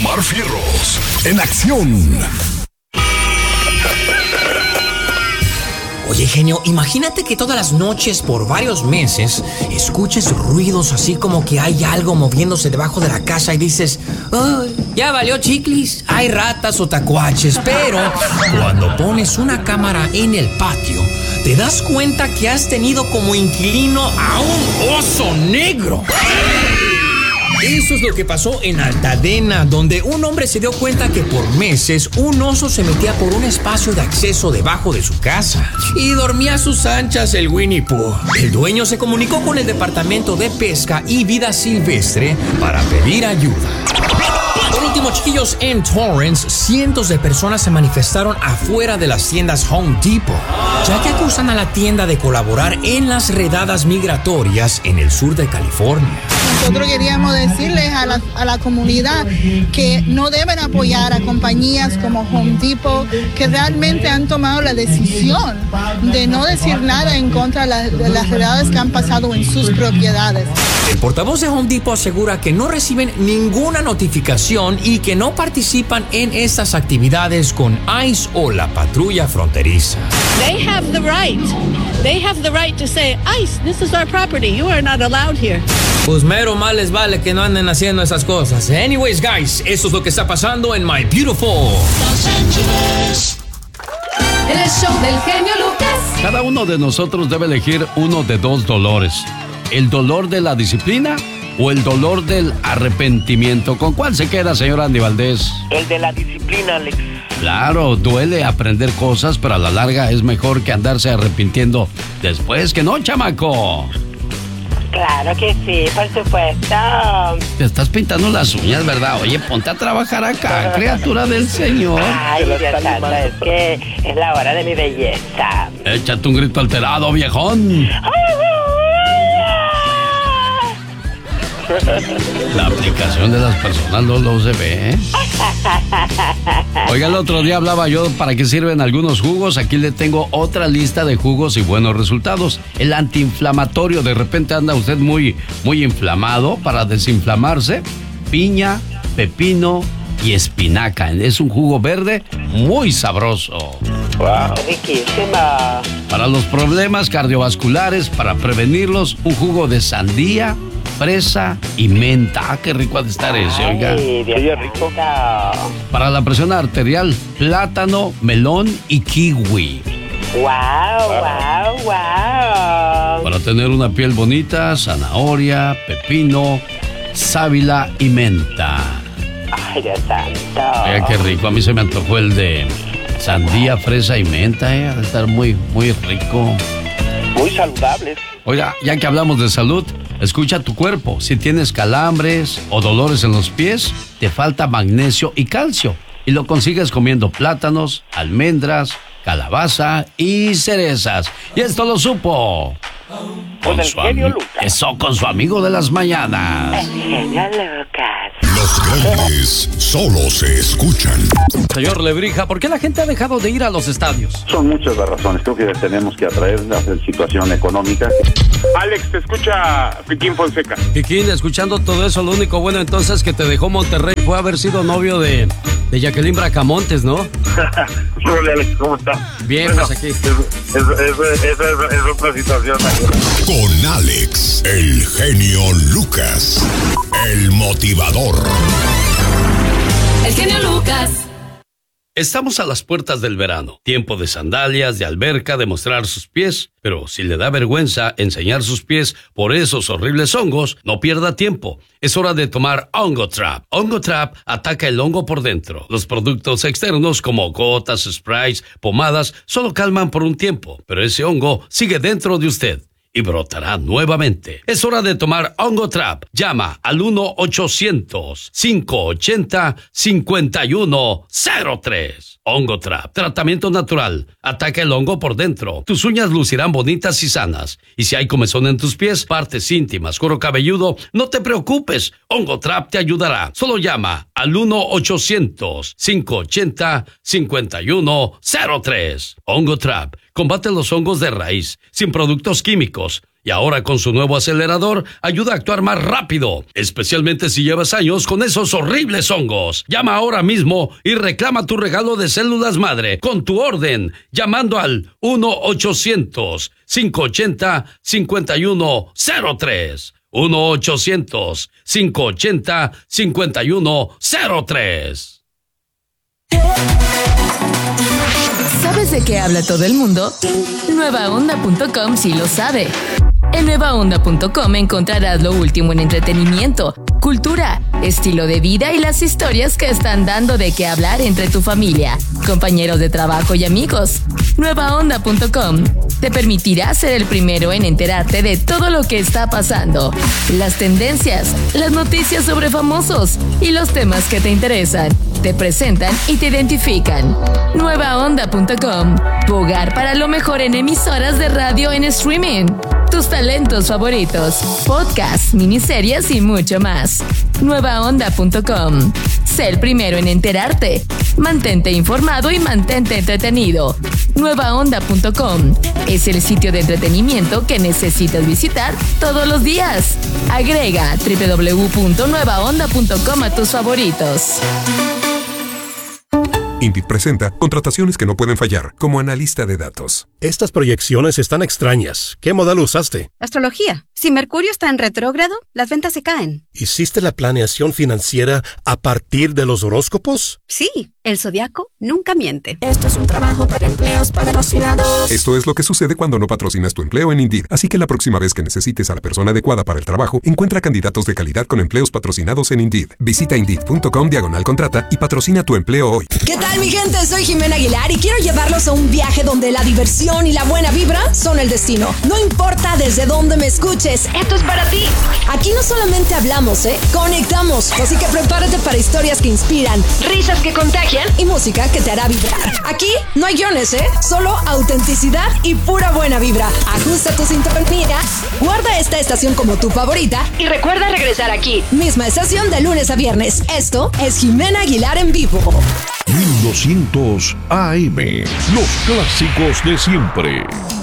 Omar Fierros, en acción. Oye, genio, imagínate que todas las noches por varios meses escuches ruidos así como que hay algo moviéndose debajo de la casa y dices, ¡ay, ya valió chiclis! Hay ratas o tacuaches, pero cuando pones una cámara en el patio, te das cuenta que has tenido como inquilino a un oso negro. Eso es lo que pasó en Altadena, donde un hombre se dio cuenta que por meses un oso se metía por un espacio de acceso debajo de su casa y dormía a sus anchas el Winnie Pooh. El dueño se comunicó con el Departamento de Pesca y Vida Silvestre para pedir ayuda. Por último, chiquillos, en Torrance, cientos de personas se manifestaron afuera de las tiendas Home Depot, ya que acusan a la tienda de colaborar en las redadas migratorias en el sur de California. Nosotros queríamos decirles a la comunidad que no deben apoyar a compañías como Home Depot, que realmente han tomado la decisión de no decir nada en contra de las redadas que han pasado en sus propiedades. El portavoz de Home Depot asegura que no reciben ninguna notificación y que no participan en estas actividades con ICE o la patrulla fronteriza. They have the right. They have the right to say, ICE, this is our property. You are not allowed here. Pues mero mal les vale que no anden haciendo esas cosas. Anyways, guys, eso es lo que está pasando en My Beautiful Los Ángeles. El show del genio Lucas. Cada uno de nosotros debe elegir uno de dos dolores. ¿El dolor de la disciplina o el dolor del arrepentimiento? ¿Con cuál se queda, señor Andy Valdés? El de la disciplina, Alex. Claro, duele aprender cosas, pero a la larga es mejor que andarse arrepintiendo después, que no, chamaco. Claro que sí, por supuesto. Te estás pintando las uñas, ¿verdad? Oye, ponte a trabajar acá, criatura del Señor. Ay, Dios santo, es que es la hora de mi belleza. Échate un grito alterado, viejón. La aplicación de las personas no se ve, ¿eh? Oiga, el otro día hablaba yo para qué sirven algunos jugos. Aquí le tengo otra lista de jugos y buenos resultados. El antiinflamatorio, de repente anda usted muy inflamado. Para desinflamarse, piña, pepino y espinaca. Es un jugo verde muy sabroso. Wow, riquísima. Para los problemas cardiovasculares, para prevenirlos, un jugo de sandía, fresa y menta. ¡Ah, qué rico ha de estar ese, oiga! Ay, Dios rico. Para la presión arterial, plátano, melón y kiwi. Wow. Para tener una piel bonita, zanahoria, pepino, sábila y menta. Ay, Dios santo. Oiga, qué rico. A mí se me antojó el de sandía, fresa y menta, ha de estar muy rico. Muy saludables. Oiga, ya que hablamos de salud, escucha tu cuerpo. Si tienes calambres o dolores en los pies, te falta magnesio y calcio. Y lo consigues comiendo plátanos, almendras, calabaza y cerezas. Y esto lo supo con el genio Lucas. Eso, con su amigo de las mañanas. El genio Lucas. Los grandes solo se escuchan. Señor Lebrija, ¿por qué la gente ha dejado de ir a los estadios? Son muchas las razones. Creo que tenemos que atraer la situación económica. Alex, te escucha Piquín Fonseca. Piquín, escuchando todo eso, lo único bueno entonces que te dejó Monterrey fue haber sido novio de Jacqueline Bracamontes, ¿no? Hola, Alex, ¿cómo está? Bien, bueno, pues aquí. Esa es otra situación. Con Alex, el genio Lucas, el motivador. El genio Lucas. Estamos a las puertas del verano, tiempo de sandalias, de alberca, de mostrar sus pies, pero si le da vergüenza enseñar sus pies por esos horribles hongos, no pierda tiempo. Es hora de tomar Hongo Trap. Hongo Trap ataca el hongo por dentro. Los productos externos como gotas, sprays, pomadas, solo calman por un tiempo, pero ese hongo sigue dentro de usted y brotará nuevamente. Es hora de tomar Hongo Trap. Llama al 1-800-580-5103. Hongo Trap. Tratamiento natural. Ataca el hongo por dentro. Tus uñas lucirán bonitas y sanas. Y si hay comezón en tus pies, partes íntimas, cuero cabelludo, no te preocupes. Hongo Trap te ayudará. Solo llama al 1-800-580-5103. Hongo Trap. Combate los hongos de raíz, sin productos químicos Y ahora con su nuevo acelerador ayuda a actuar más rápido, especialmente si llevas años con esos horribles hongos. Llama ahora mismo y reclama tu regalo de células madre con tu orden, llamando al 1-800-580-5103. 1-800-580-5103. ¿Sabes de qué habla todo el mundo? Nuevaonda.com sí lo sabe. En nuevaonda.com encontrarás lo último en entretenimiento, cultura, estilo de vida y las historias que están dando de qué hablar entre tu familia, compañeros de trabajo y amigos. Nuevaonda.com te permitirá ser el primero en enterarte de todo lo que está pasando, las tendencias, las noticias sobre famosos y los temas que te interesan. Te presentan y te identifican. Nuevaonda.com, tu hogar para lo mejor en emisoras de radio en streaming, tus talentos favoritos, podcasts, miniseries y mucho más. Nuevaonda.com. Sé el primero en enterarte. Mantente informado y mantente entretenido. Nuevaonda.com es el sitio de entretenimiento que necesitas visitar todos los días. Agrega www.nuevaonda.com a tus favoritos. Indeed presenta contrataciones que no pueden fallar, como analista de datos. Estas proyecciones están extrañas. ¿Qué modal usaste? Astrología. Si Mercurio está en retrógrado, las ventas se caen. ¿Hiciste la planeación financiera a partir de los horóscopos? Sí, el zodiaco nunca miente. Esto es un trabajo para empleos patrocinados. Esto es lo que sucede cuando no patrocinas tu empleo en Indeed. Así que la próxima vez que necesites a la persona adecuada para el trabajo, encuentra candidatos de calidad con empleos patrocinados en Indeed. Visita Indeed.com/contrata y patrocina tu empleo hoy. ¿Qué tal, mi gente? Soy Jimena Aguilar y quiero llevarlos a un viaje donde la diversión y la buena vibra son el destino. No importa desde dónde me escuches, esto es para ti. Aquí no solamente hablamos, conectamos. Así que prepárate para historias que inspiran, risas que contagian y música que te hará vibrar. Aquí no hay guiones, solo autenticidad y pura buena vibra. Ajusta tu sintonía, guarda esta estación como tu favorita y recuerda regresar aquí. Misma estación de lunes a viernes. Esto es Jimena Aguilar en vivo. 1200 AM, los clásicos de siempre.